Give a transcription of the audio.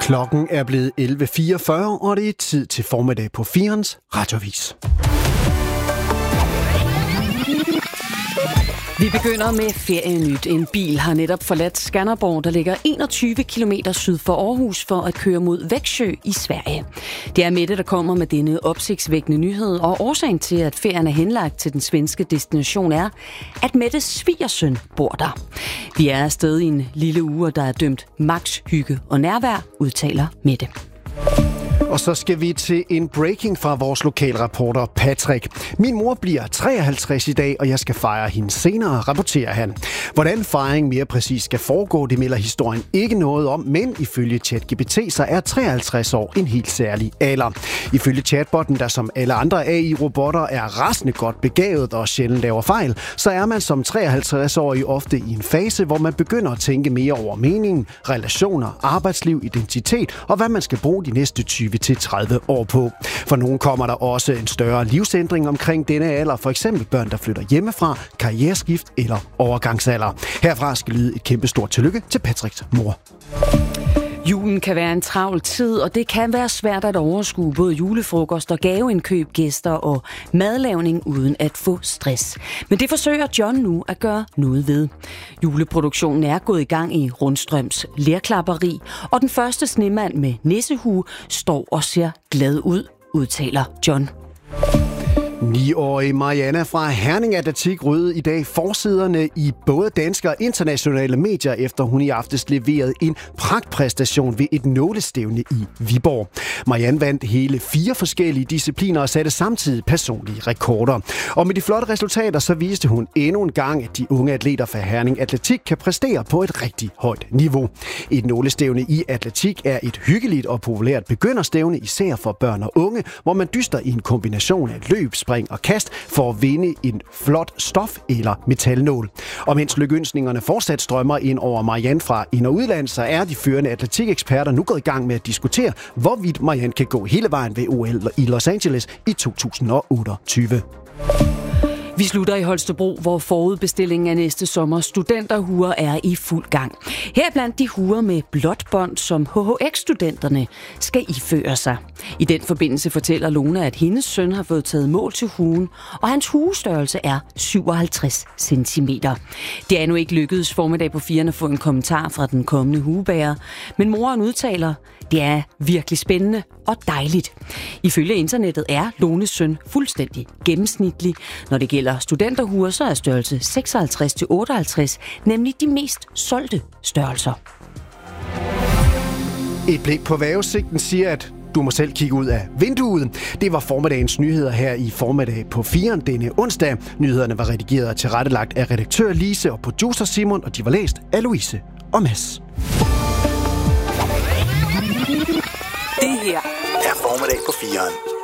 Klokken er blevet 11.44, og det er tid til formiddag på 4'ens Radioavis. Vi begynder med ferienyt. En bil har netop forladt Skanderborg, der ligger 21 km syd for Aarhus, for at køre mod Växjö i Sverige. Det er Mette, der kommer med denne opsigtsvækkende nyhed, og årsagen til, at ferien er henlagt til den svenske destination er, at Mettes svigersøn bor der. Vi er afsted i en lille uge, der er dømt max hygge og nærvær, udtaler Mette. Og så skal vi til en breaking fra vores lokalreporter Patrick. Min mor bliver 53 i dag, og jeg skal fejre hende senere, rapporterer han. Hvordan fejringen mere præcis skal foregå, det melder historien ikke noget om, men ifølge ChatGPT så er 53 år en helt særlig alder. Ifølge chatbotten, der som alle andre AI-robotter er rasende godt begavet og sjældent laver fejl, så er man som 53-årig ofte i en fase, hvor man begynder at tænke mere over meningen, relationer, arbejdsliv, identitet og hvad man skal bruge de næste 20-30 år på. For nogen kommer der også en større livsændring omkring denne alder, for eksempel børn, der flytter hjemmefra, karriereskift eller overgangsalder. Herfra skal lyde et kæmpestort tillykke til Patricks mor. Julen kan være en travl tid, og det kan være svært at overskue både julefrokost og gaveindkøb, gæster og madlavning uden at få stress. Men det forsøger John nu at gøre noget ved. Juleproduktionen er gået i gang i Rundstrøms lerklapperi, og den første snemand med nissehue står og ser glad ud, udtaler John. 9-årige Marianna fra Herning Atletik ryddede i dag forsiderne i både danske og internationale medier, efter hun i aftes leverede en pragtpræstation ved et nålestævne i Viborg. Marianne vandt hele 4 forskellige discipliner og satte samtidig personlige rekorder. Og med de flotte resultater, så viste hun endnu en gang, at de unge atleter fra Herning Atletik kan præstere på et rigtig højt niveau. Et nålestævne i atletik er et hyggeligt og populært begynderstævne, især for børn og unge, hvor man dyster i en kombination af løb, spring og kast for at vinde en flot stof- eller metalnål. Og mens lykønskningerne fortsat strømmer ind over Marianne fra ind- og udland, så er de førende atletikeksperter nu gået i gang med at diskutere, hvorvidt Marianne kan gå hele vejen ved OL i Los Angeles i 2028. Vi slutter i Holstebro, hvor forudbestillingen af næste sommers studenterhuer er i fuld gang. Her blandt de huer med blåt bånd, som HHX-studenterne skal iføre sig. I den forbindelse fortæller Lona, at hendes søn har fået taget mål til huen, og hans huestørrelse er 57 cm. Det er endnu ikke lykkedes formiddag på 4'erne at få en kommentar fra den kommende huebærer, men moren udtaler, det er virkelig spændende og dejligt. Ifølge internettet er Lones søn fuldstændig gennemsnitlig. Når det gælder studenterhuer, så er størrelse 56-58 nemlig de mest solgte størrelser. Et blik på vejrudsigten siger, at du må selv kigge ud af vinduet. Det var formiddagens nyheder her i formiddag på 4'eren denne onsdag. Nyhederne var redigeret og tilrettelagt af redaktør Lise og producer Simon, og de var læst af Louise og Mads. Det her er formiddag på 4'eren.